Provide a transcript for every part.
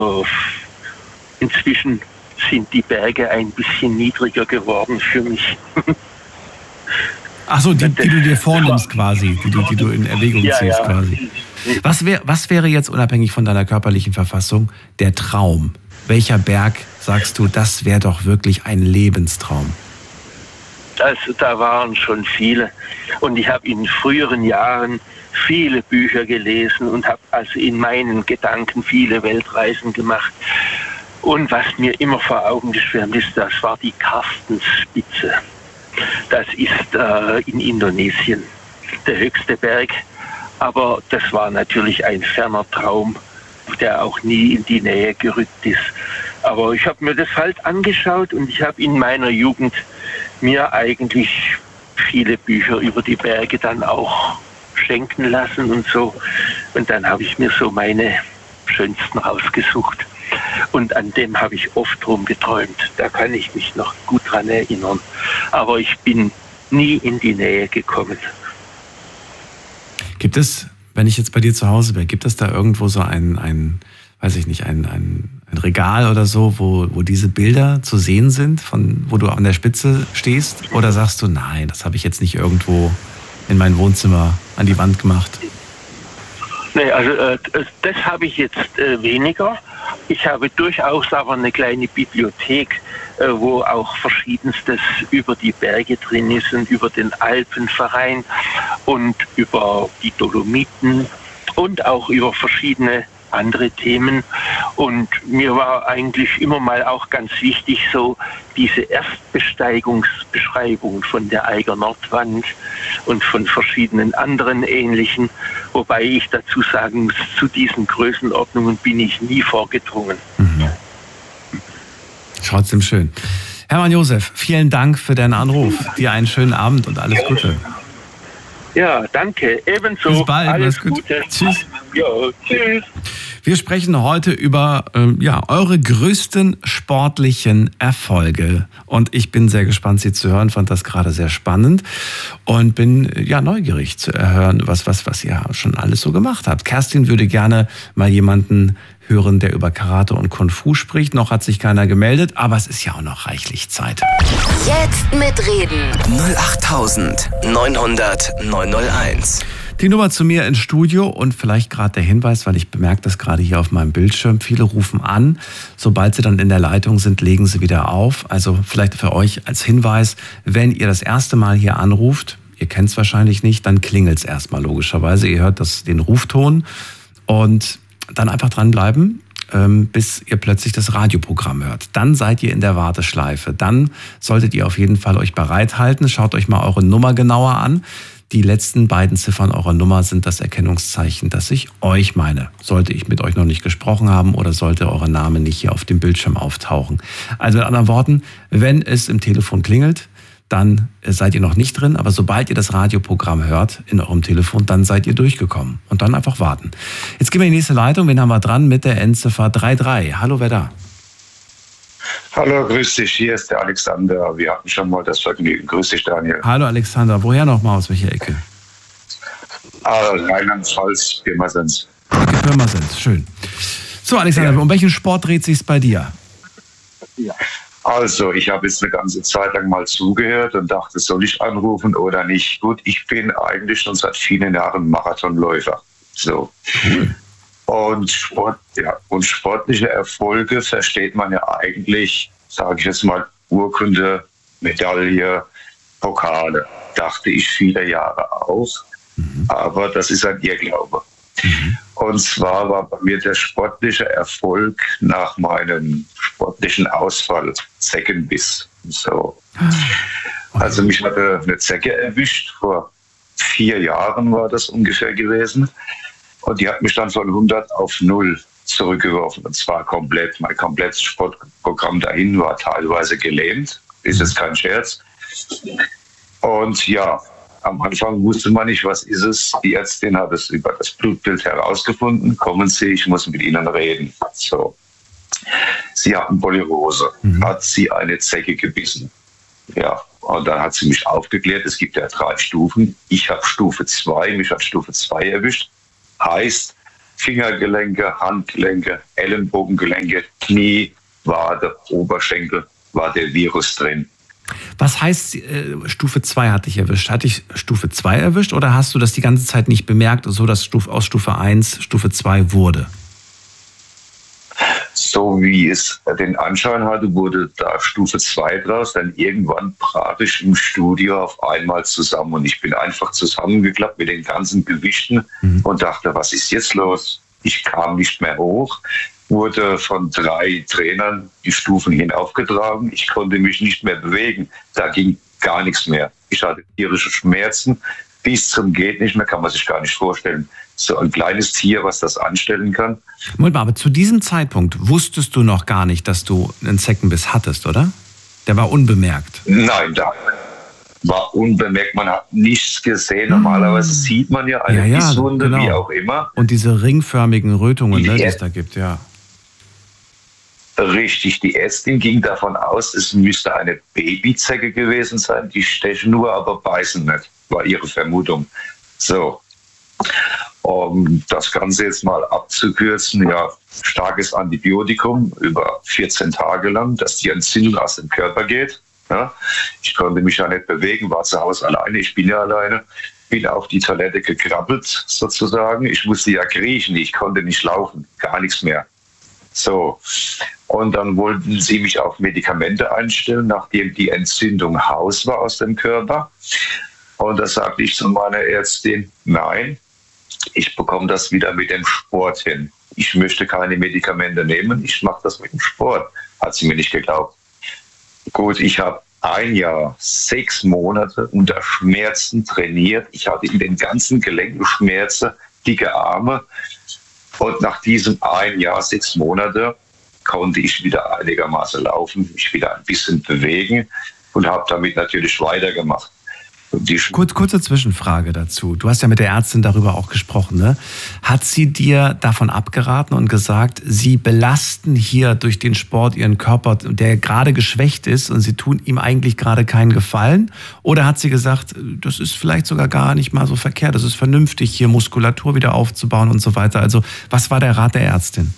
inzwischen sind die Berge ein bisschen niedriger geworden für mich. Ach so, die du dir vornimmst quasi, die du in Erwägung ziehst quasi. Was wäre jetzt, unabhängig von deiner körperlichen Verfassung, der Traum? Welcher Berg, sagst du, das wäre doch wirklich ein Lebenstraum? Also da waren schon viele. Und ich habe in früheren Jahren viele Bücher gelesen und habe also in meinen Gedanken viele Weltreisen gemacht. Und was mir immer vor Augen geschwärmt ist, das war die Carstensspitze. Das ist in Indonesien der höchste Berg. Aber das war natürlich ein ferner Traum, der auch nie in die Nähe gerückt ist. Aber ich habe mir das halt angeschaut und ich habe in meiner Jugend mir eigentlich viele Bücher über die Berge dann auch schenken lassen und so. Und dann habe ich mir so meine schönsten rausgesucht. Und an dem habe ich oft rumgeträumt. Da kann ich mich noch gut dran erinnern. Aber ich bin nie in die Nähe gekommen. Gibt es, wenn ich jetzt bei dir zu Hause bin, gibt es da irgendwo so ein Regal oder so, wo diese Bilder zu sehen sind, wo du an der Spitze stehst? Oder sagst du, nein, das habe ich jetzt nicht irgendwo in mein Wohnzimmer an die Wand gemacht? Nee, also das habe ich jetzt weniger. Ich habe durchaus aber eine kleine Bibliothek, wo auch Verschiedenstes über die Berge drin ist und über den Alpenverein und über die Dolomiten und auch über verschiedene andere Themen. Und mir war eigentlich immer mal auch ganz wichtig, so diese Erstbesteigungsbeschreibung von der Eiger Nordwand und von verschiedenen anderen ähnlichen. Wobei ich dazu sagen muss, zu diesen Größenordnungen bin ich nie vorgedrungen. Mhm. Trotzdem schön. Hermann Josef, vielen Dank für deinen Anruf. Dir einen schönen Abend und alles Gute. Ja, danke. Ebenso. Bis bald. Alles Gute. Tschüss. Ja, tschüss. Wir sprechen heute über eure größten sportlichen Erfolge. Und ich bin sehr gespannt, Sie zu hören. Fand das gerade sehr spannend und bin neugierig zu hören, was ihr schon alles so gemacht habt. Kerstin würde gerne mal jemanden hören, der über Karate und Kung Fu spricht. Noch hat sich keiner gemeldet, aber es ist ja auch noch reichlich Zeit. Jetzt mitreden. 08900 901. Die Nummer zu mir ins Studio und vielleicht gerade der Hinweis, weil ich bemerke das gerade hier auf meinem Bildschirm. Viele rufen an. Sobald sie dann in der Leitung sind, legen sie wieder auf. Also vielleicht für euch als Hinweis, wenn ihr das erste Mal hier anruft, ihr kennt es wahrscheinlich nicht, dann klingelt es erstmal logischerweise. Ihr hört den Rufton und dann einfach dranbleiben, bis ihr plötzlich das Radioprogramm hört. Dann seid ihr in der Warteschleife. Dann solltet ihr auf jeden Fall euch bereithalten. Schaut euch mal eure Nummer genauer an. Die letzten beiden Ziffern eurer Nummer sind das Erkennungszeichen, dass ich euch meine. Sollte ich mit euch noch nicht gesprochen haben oder sollte euer Name nicht hier auf dem Bildschirm auftauchen. Also mit anderen Worten, wenn es im Telefon klingelt, dann seid ihr noch nicht drin. Aber sobald ihr das Radioprogramm hört in eurem Telefon, dann seid ihr durchgekommen. Und dann einfach warten. Jetzt gehen wir in die nächste Leitung. Wen haben wir dran mit der Endziffer 33? Hallo, wer da? Hallo, grüß dich, hier ist der Alexander. Wir hatten schon mal das Vergnügen. Grüß dich, Daniel. Hallo, Alexander. Woher nochmal? Aus welcher Ecke? Rheinland-Pfalz, Pirmasens. Okay, Pirmasens, schön. So, Alexander, um welchen Sport dreht sich's bei dir? Ja. Also, ich habe jetzt eine ganze Zeit lang mal zugehört und dachte, soll ich anrufen oder nicht? Gut, ich bin eigentlich schon seit vielen Jahren Marathonläufer. So. Cool. Und sportliche Erfolge versteht man ja eigentlich, sage ich jetzt mal, Urkunde, Medaille, Pokale. Dachte ich viele Jahre auch. Aber das ist ein Irrglaube. Und zwar war bei mir der sportliche Erfolg nach meinem sportlichen Ausfall Zeckenbiss. So. Also mich hatte eine Zecke erwischt, vor 4 Jahren war das ungefähr gewesen. Und die hat mich dann von 100 auf 0 zurückgeworfen. Und zwar komplett. Mein komplettes Sportprogramm dahin war teilweise gelähmt. Ist jetzt kein Scherz. Und ja, am Anfang wusste man nicht, was ist es. Die Ärztin hat es über das Blutbild herausgefunden. Kommen Sie, ich muss mit Ihnen reden. So. Sie hatten Polypose. Hat sie eine Zecke gebissen. Ja, und dann hat sie mich aufgeklärt. Es gibt ja 3 Stufen. Ich habe Stufe 2. Mich hat Stufe 2 erwischt. Heißt, Fingergelenke, Handgelenke, Ellenbogengelenke, Knie, Wade, Oberschenkel war der Virus drin. Was heißt, Stufe 2 hat dich erwischt? Hat dich Stufe 2 erwischt oder hast du das die ganze Zeit nicht bemerkt, so dass aus Stufe 1 Stufe 2 wurde? So wie es den Anschein hatte, wurde da Stufe 2 draus. Dann irgendwann brach ich im Studio auf einmal zusammen. Und ich bin einfach zusammengeklappt mit den ganzen Gewichten und dachte, was ist jetzt los? Ich kam nicht mehr hoch, wurde von 3 Trainern die Stufen hinaufgetragen. Ich konnte mich nicht mehr bewegen. Da ging gar nichts mehr. Ich hatte tierische Schmerzen. Bis zum geht nicht mehr, kann man sich gar nicht vorstellen. So ein kleines Tier, was das anstellen kann. Moment mal, aber zu diesem Zeitpunkt wusstest du noch gar nicht, dass du einen Zeckenbiss hattest, oder? Der war unbemerkt. Nein, da war unbemerkt. Man hat nichts gesehen. Normalerweise sieht man ja eine Bisswunde, genau, wie auch immer. Und diese ringförmigen Rötungen, die es da gibt, ja. Richtig, die Ärztin ging davon aus, es müsste eine Babyzecke gewesen sein. Die stechen nur, aber beißen nicht, war ihre Vermutung. So, um das Ganze jetzt mal abzukürzen, ja, starkes Antibiotikum über 14 Tage lang, dass die Entzündung aus dem Körper geht. Ja. Ich konnte mich ja nicht bewegen, war zu Hause alleine, ich bin ja alleine, bin auf die Toilette gekrabbelt sozusagen. Ich musste ja kriechen, ich konnte nicht laufen, gar nichts mehr. So, und dann wollten sie mich auf Medikamente einstellen, nachdem die Entzündung raus war aus dem Körper. Und da sagte ich zu meiner Ärztin, nein, ich bekomme das wieder mit dem Sport hin. Ich möchte keine Medikamente nehmen, ich mache das mit dem Sport. Hat sie mir nicht geglaubt. Gut, ich habe 1 Jahr, 6 Monate unter Schmerzen trainiert. Ich hatte in den ganzen Gelenken Schmerzen, dicke Arme. Und nach diesem 1 Jahr, 6 Monate konnte ich wieder einigermaßen laufen, mich wieder ein bisschen bewegen und habe damit natürlich weitergemacht. Kurze Zwischenfrage dazu. Du hast ja mit der Ärztin darüber auch gesprochen, ne? Hat sie dir davon abgeraten und gesagt, sie belasten hier durch den Sport ihren Körper, der gerade geschwächt ist und sie tun ihm eigentlich gerade keinen Gefallen? Oder hat sie gesagt, das ist vielleicht sogar gar nicht mal so verkehrt, das ist vernünftig, hier Muskulatur wieder aufzubauen und so weiter? Also was war der Rat der Ärztin?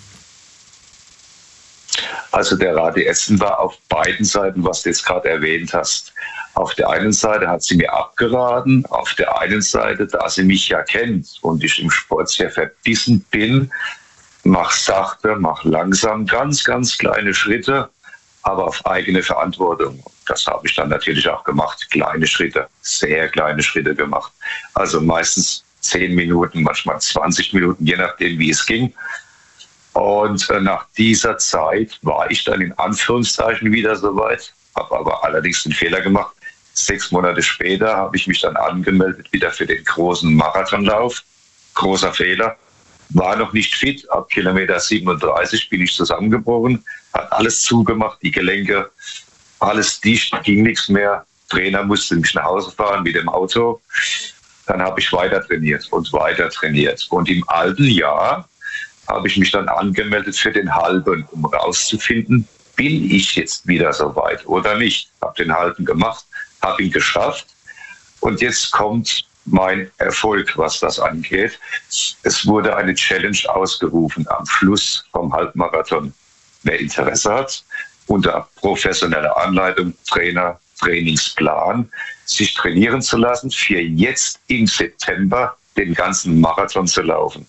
Also der Rat der Ärztin war auf beiden Seiten, was du jetzt gerade erwähnt hast. Auf der einen Seite hat sie mir abgeraten, auf der einen Seite, da sie mich ja kennt und ich im Sport sehr verbissen bin, mach sachte, mach langsam, ganz, ganz kleine Schritte, aber auf eigene Verantwortung. Das habe ich dann natürlich auch gemacht, kleine Schritte, sehr kleine Schritte gemacht. Also meistens 10 Minuten, manchmal 20 Minuten, je nachdem, wie es ging. Und nach dieser Zeit war ich dann in Anführungszeichen wieder soweit, habe aber allerdings den Fehler gemacht. 6 Monate später habe ich mich dann angemeldet wieder für den großen Marathonlauf. Großer Fehler. War noch nicht fit. Ab Kilometer 37 bin ich zusammengebrochen. Hat alles zugemacht, die Gelenke, alles dicht, ging nichts mehr. Trainer musste mich nach Hause fahren mit dem Auto. Dann habe ich weiter trainiert und weiter trainiert. Und im alten Jahr habe ich mich dann angemeldet für den halben, um rauszufinden, bin ich jetzt wieder so weit oder nicht. Habe den halben gemacht, habe ihn geschafft und jetzt kommt mein Erfolg, was das angeht. Es wurde eine Challenge ausgerufen am Schluss vom Halbmarathon. Wer Interesse hat, unter professioneller Anleitung, Trainer, Trainingsplan, sich trainieren zu lassen, für jetzt im September den ganzen Marathon zu laufen.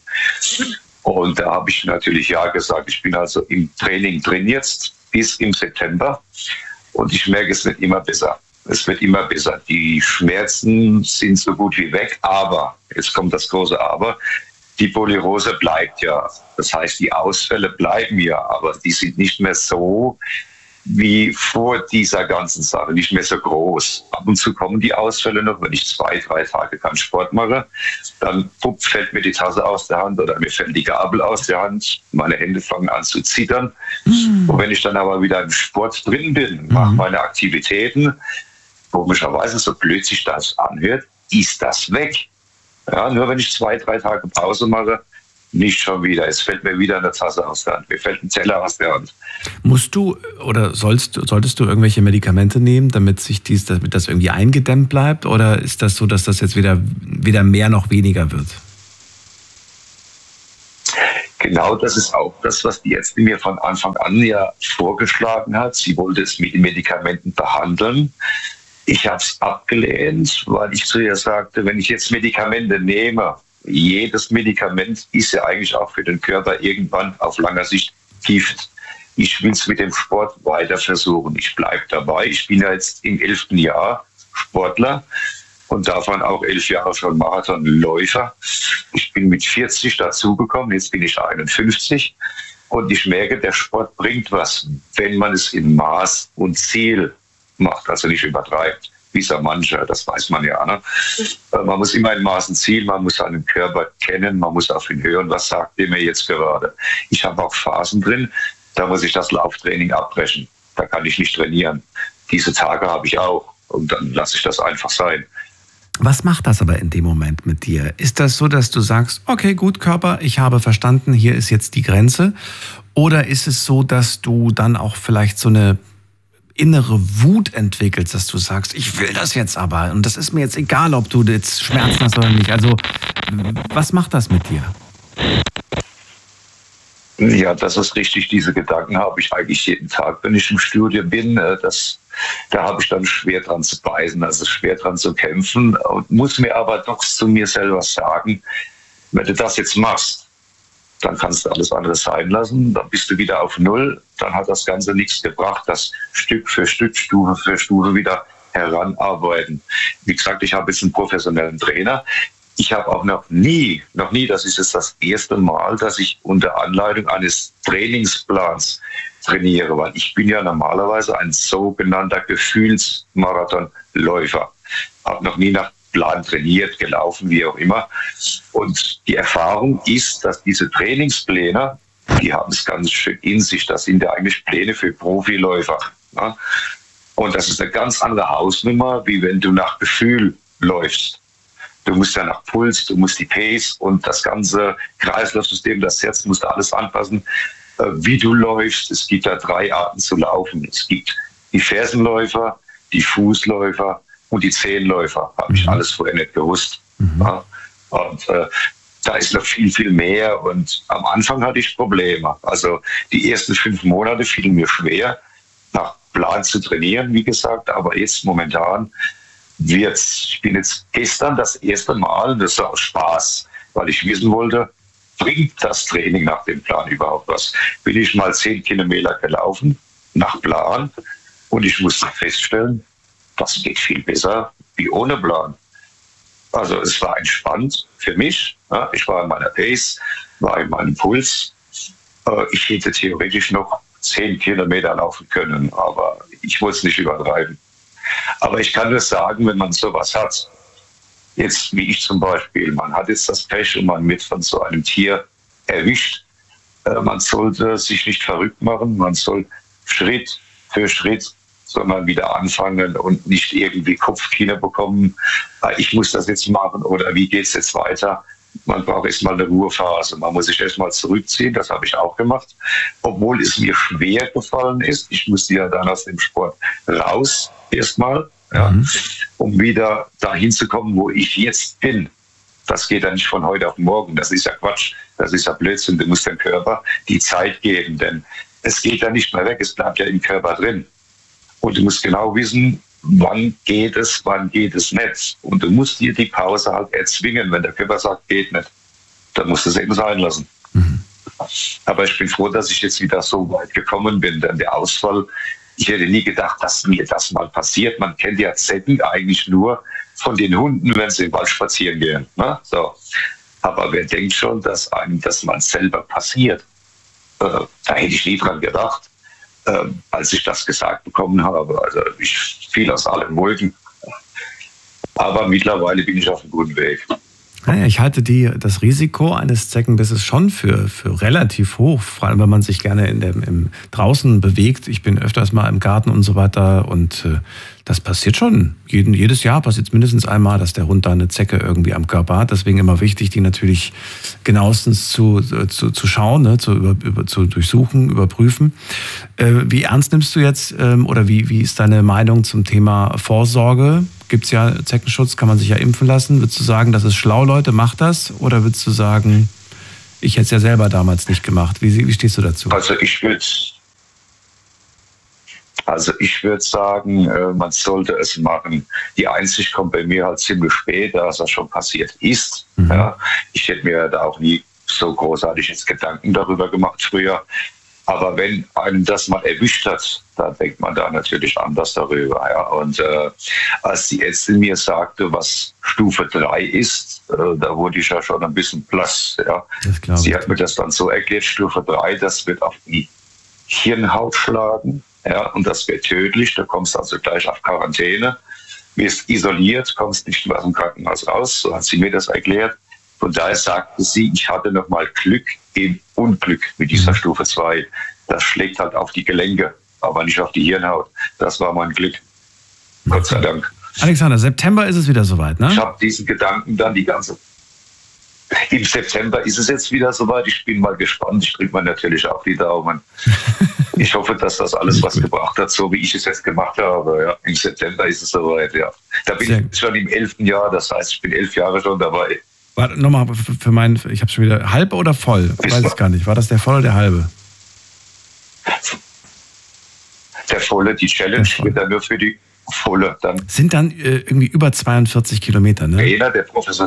Und da habe ich natürlich ja gesagt. Ich bin also im Training drin jetzt bis im September und ich merke, es wird immer besser. Es wird immer besser. Die Schmerzen sind so gut wie weg, aber, jetzt kommt das große Aber, die Polyrose bleibt ja. Das heißt, die Ausfälle bleiben ja, aber die sind nicht mehr so wie vor dieser ganzen Sache, nicht mehr so groß. Ab und zu kommen die Ausfälle noch, wenn ich 2, 3 Tage keinen Sport mache, dann fällt mir die Tasse aus der Hand oder mir fällt die Gabel aus der Hand, meine Hände fangen an zu zittern. Und wenn ich dann aber wieder im Sport drin bin, mache meine Aktivitäten, komischerweise, so blöd sich das anhört, ist das weg. Ja, nur wenn ich 2, 3 Tage Pause mache, nicht schon wieder. Es fällt mir wieder eine Tasse aus der Hand. Mir fällt ein Teller aus der Hand. Musst du oder solltest du irgendwelche Medikamente nehmen, damit das irgendwie eingedämmt bleibt? Oder ist das so, dass das jetzt weder mehr noch weniger wird? genau das ist auch das, was die Ärztin mir von Anfang an ja vorgeschlagen hat. Sie wollte es mit den Medikamenten behandeln. Ich habe es abgelehnt, weil ich zu ihr sagte, wenn ich jetzt Medikamente nehme, jedes Medikament ist ja eigentlich auch für den Körper irgendwann auf langer Sicht Gift. Ich will es mit dem Sport weiter versuchen. Ich bleibe dabei. Ich bin ja jetzt im 11. Jahr Sportler und davon auch 11 Jahre schon Marathonläufer. Ich bin mit 40 dazugekommen, jetzt bin ich 51 und ich merke, der Sport bringt was, wenn man es in Maß und Ziel macht, also nicht übertreibt, wie so mancher, das weiß man ja. Ne? Man muss immer in Maß und Ziel, man muss seinen Körper kennen, man muss auf ihn hören, was sagt er mir jetzt gerade. Ich habe auch Phasen drin, da muss ich das Lauftraining abbrechen, da kann ich nicht trainieren. Diese Tage habe ich auch und dann lasse ich das einfach sein. Was macht das aber in dem Moment mit dir? Ist das so, dass du sagst, okay, gut, Körper, ich habe verstanden, hier ist jetzt die Grenze? Oder ist es so, dass du dann auch vielleicht so eine innere Wut entwickelst, dass du sagst, ich will das jetzt aber und das ist mir jetzt egal, ob du jetzt Schmerzen hast oder nicht. Also, was macht das mit dir? Ja, das ist richtig. Diese Gedanken habe ich eigentlich jeden Tag, wenn ich im Studio bin. Da habe ich dann schwer dran zu beißen, also schwer dran zu kämpfen und muss mir aber doch zu mir selber sagen, wenn du das jetzt machst, dann kannst du alles andere sein lassen, dann bist du wieder auf Null, dann hat das Ganze nichts gebracht, das Stück für Stück, Stufe für Stufe wieder heranarbeiten. Wie gesagt, ich habe jetzt einen professionellen Trainer. Ich habe auch noch nie, das ist jetzt das erste Mal, dass ich unter Anleitung eines Trainingsplans trainiere, weil ich bin ja normalerweise ein sogenannter Gefühlsmarathonläufer. Habe noch nie nach Plan trainiert, gelaufen, wie auch immer. Und die Erfahrung ist, dass diese Trainingspläne, die haben es ganz schön in sich. Das sind ja eigentlich Pläne für Profiläufer. Ja? Und das ist eine ganz andere Hausnummer, wie wenn du nach Gefühl läufst. Du musst ja nach Puls, du musst die Pace und das ganze Kreislaufsystem, das Herz, musst du alles anpassen, wie du läufst. Es gibt da 3 Arten zu laufen. Es gibt die Fersenläufer, die Fußläufer und die Zehenläufer. Habe ich alles vorher nicht gewusst. Ja? Und da ist noch viel, viel mehr. Und am Anfang hatte ich Probleme. Also die ersten 5 Monate fielen mir schwer, nach Plan zu trainieren, wie gesagt. Aber jetzt momentan ich bin jetzt gestern das erste Mal, das war auch Spaß, weil ich wissen wollte, bringt das Training nach dem Plan überhaupt was? Bin ich mal 10 Kilometer gelaufen, nach Plan, und ich musste feststellen, das geht viel besser wie ohne Plan. Also es war entspannt für mich. Ja, ich war in meiner Pace, war in meinem Puls. Ich hätte theoretisch noch 10 Kilometer laufen können, aber ich wollte es nicht übertreiben. Aber ich kann nur sagen, wenn man sowas hat, jetzt wie ich zum Beispiel, man hat jetzt das Pech und man wird von so einem Tier erwischt. Man sollte sich nicht verrückt machen, man soll Schritt für Schritt sondern wieder anfangen und nicht irgendwie Kopfkino bekommen, ich muss das jetzt machen oder wie geht es jetzt weiter. Man braucht erstmal eine Ruhephase, man muss sich erstmal zurückziehen, das habe ich auch gemacht, obwohl es mir schwer gefallen ist. Ich musste ja dann aus dem Sport raus erstmal, ja, um wieder dahin zu kommen, wo ich jetzt bin. Das geht ja nicht von heute auf morgen, das ist ja Quatsch, das ist ja Blödsinn. Du musst dem Körper die Zeit geben, denn es geht ja nicht mehr weg, es bleibt ja im Körper drin. Und du musst genau wissen, wann geht es nicht. Und du musst dir die Pause halt erzwingen. Wenn der Körper sagt, geht nicht, dann musst du es eben sein lassen. Aber ich bin froh, dass ich jetzt wieder so weit gekommen bin, denn der Ausfall, ich hätte nie gedacht, dass mir das mal passiert. Man kennt ja Zecken eigentlich nur von den Hunden, wenn sie im Wald spazieren gehen. Ne? So. Aber wer denkt schon, dass einem das mal selber passiert? Da hätte ich nie dran gedacht. Als ich das gesagt bekommen habe. Also ich fiel aus allen Wolken. Aber mittlerweile bin ich auf einem guten Weg. Naja, ich halte das Risiko eines Zeckenbisses schon für relativ hoch, vor allem wenn man sich gerne im draußen bewegt. Ich bin öfters mal im Garten und so weiter und das passiert schon. Jedes Jahr passiert es mindestens einmal, dass der Hund da eine Zecke irgendwie am Körper hat. Deswegen immer wichtig, die natürlich genauestens zu schauen, ne, zu durchsuchen, überprüfen. Wie ernst nimmst du jetzt oder wie ist deine Meinung zum Thema Vorsorge? Gibt es ja Zeckenschutz, kann man sich ja impfen lassen. Würdest du sagen, das ist schlau, Leute, macht das? Oder würdest du sagen, Ich hätte es ja selber damals nicht gemacht. Wie stehst du dazu? Also ich würde sagen, man sollte es machen. Die Einsicht kommt bei mir halt ziemlich spät, da es ja schon passiert ist. Mhm. Ja, ich hätte mir da auch nie so großartig jetzt Gedanken darüber gemacht früher. Aber wenn einem das mal erwischt hat, dann denkt man da natürlich anders darüber. Ja. Und als die Ärztin mir sagte, was Stufe 3 ist, da wurde ich ja schon ein bisschen blass. Ja. Sie hat mir das dann so erklärt, Stufe 3, das wird auf die Hirnhaut schlagen. Ja, und das wäre tödlich. Da kommst du also gleich auf Quarantäne, wirst isoliert, kommst nicht mehr aus dem Krankenhaus raus. So hat sie mir das erklärt. Von daher sagte sie, ich hatte noch mal Glück im Unglück mit dieser Stufe 2. Das schlägt halt auf die Gelenke, aber nicht auf die Hirnhaut. Das war mein Glück. Gott sei Dank. Alexander, September ist es wieder soweit, ne? Ich habe diesen Gedanken dann im September ist es jetzt wieder soweit. Ich bin mal gespannt. Ich drücke mir natürlich auch die Daumen. Ich hoffe, dass das alles was gebracht hat, so wie ich es jetzt gemacht habe. Ja, im September ist es soweit, ja. Da bin ich schon im 11. Jahr, das heißt, ich bin 11 Jahre schon dabei. Warte, nochmal ich habe schon wieder, halb oder voll? Ich weiß es gar nicht. War das der volle oder der halbe? Der volle, die Challenge wird dann nur für die volle. Dann sind dann irgendwie über 42 Kilometer, ne? Einer, der Professor.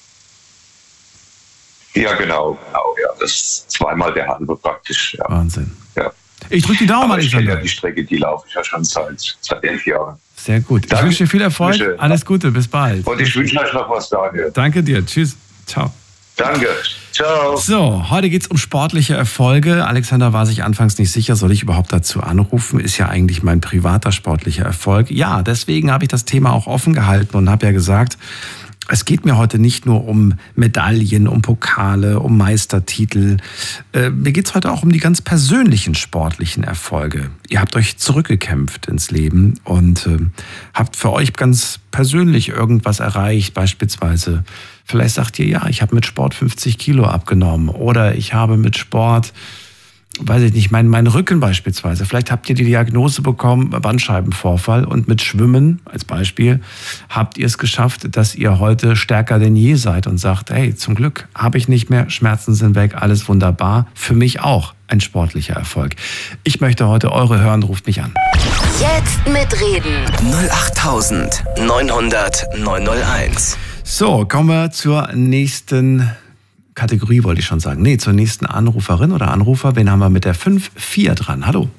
Ja, genau. Ja. Das ist zweimal der halbe praktisch. Ja. Wahnsinn. Ja. Ich drücke die Daumen, Alexander. Ich kenne ja die Strecke, die laufe ich ja schon seit 11 Jahren. Sehr gut. Ich wünsche dir viel Erfolg. Alles Gute, bis bald. Und ich wünsche euch noch was, Daniel. Danke dir. Tschüss. Ciao. Danke. Ciao. So, heute geht es um sportliche Erfolge. Alexander war sich anfangs nicht sicher, soll ich überhaupt dazu anrufen? Ist ja eigentlich mein privater sportlicher Erfolg. Ja, deswegen habe ich das Thema auch offen gehalten und habe ja gesagt, es geht mir heute nicht nur um Medaillen, um Pokale, um Meistertitel. Mir geht es heute auch um die ganz persönlichen sportlichen Erfolge. Ihr habt euch zurückgekämpft ins Leben und habt für euch ganz persönlich irgendwas erreicht. Beispielsweise, vielleicht sagt ihr, ja, ich habe mit Sport 50 Kilo abgenommen oder ich habe mit Sport, weiß ich nicht, mein Rücken beispielsweise. Vielleicht habt ihr die Diagnose bekommen, Bandscheibenvorfall, und mit Schwimmen als Beispiel habt ihr es geschafft, dass ihr heute stärker denn je seid und sagt, hey, zum Glück habe ich nicht mehr, Schmerzen sind weg, alles wunderbar. Für mich auch ein sportlicher Erfolg. Ich möchte heute eure hören, ruft mich an. Jetzt mitreden. 08900 901. So, kommen wir zur nächsten Kategorie, wollte ich schon sagen. Nee, zur nächsten Anruferin oder Anrufer. Wen haben wir mit der 5-4 dran? Hallo.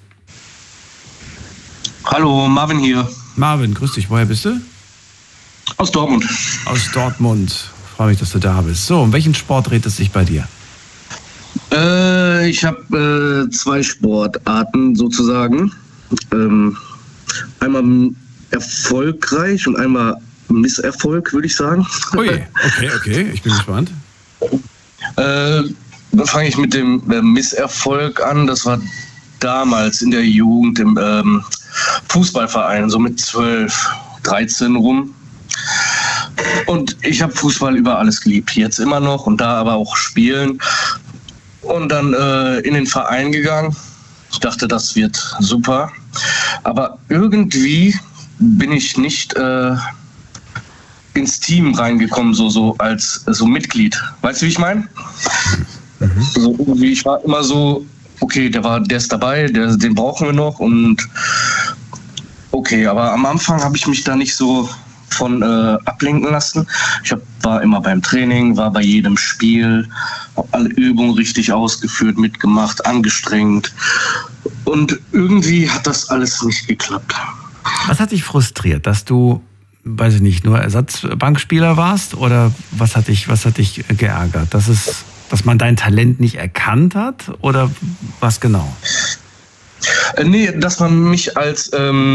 Hallo, Marvin hier. Marvin, grüß dich. Woher bist du? Aus Dortmund. Aus Dortmund. Freue mich, dass du da bist. So, um welchen Sport dreht es sich bei dir? Ich habe 2 Sportarten sozusagen. Einmal erfolgreich und einmal Misserfolg, würde ich sagen. Ui, okay. Ich bin gespannt. Dann fange ich mit dem Misserfolg an. Das war damals in der Jugend im Fußballverein, so mit 12, 13 rum. Und ich habe Fußball über alles geliebt, jetzt immer noch, und da aber auch spielen. Und dann in den Verein gegangen. Ich dachte, das wird super. Aber irgendwie bin ich nicht ins Team reingekommen, so als Mitglied. Weißt du, wie ich meine? So, irgendwie, ich war immer so, okay, der ist dabei, den brauchen wir noch, und okay, aber am Anfang habe ich mich da nicht so von ablenken lassen. Ich war immer beim Training, war bei jedem Spiel, habe alle Übungen richtig ausgeführt, mitgemacht, angestrengt, und irgendwie hat das alles nicht geklappt. Was hat dich frustriert, dass du, weiß ich nicht, nur Ersatzbankspieler warst, oder was hat dich geärgert? Dass man dein Talent nicht erkannt hat, oder was genau? Nee, dass man mich als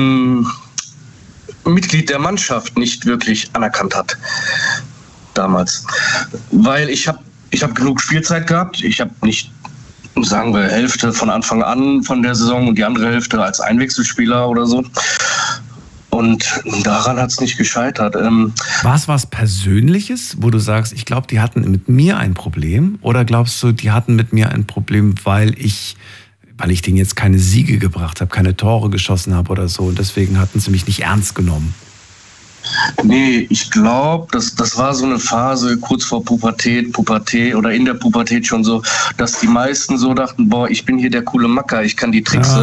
Mitglied der Mannschaft nicht wirklich anerkannt hat damals. Weil ich hab genug Spielzeit gehabt. Ich habe nicht, sagen wir, Hälfte von Anfang an von der Saison und die andere Hälfte als Einwechselspieler oder so. Und daran hat es nicht gescheitert. War es was Persönliches, wo du sagst, ich glaube, die hatten mit mir ein Problem? Oder glaubst du, die hatten mit mir ein Problem, weil ich denen jetzt keine Siege gebracht habe, keine Tore geschossen habe oder so, und deswegen hatten sie mich nicht ernst genommen? Nee, ich glaube, das war so eine Phase kurz vor Pubertät oder in der Pubertät schon so, dass die meisten so dachten, boah, ich bin hier der coole Macker, ich kann die Tricks.